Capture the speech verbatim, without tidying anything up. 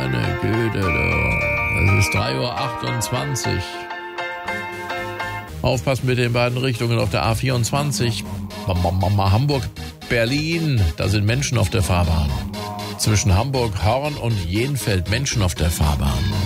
Meine Güte, du. Es ist drei Uhr achtundzwanzig. Aufpassen mit den beiden Richtungen auf der A vierundzwanzig. Hamburg, Berlin, da sind Menschen auf der Fahrbahn. Zwischen Hamburg, Horn und Jenfeld Menschen auf der Fahrbahn.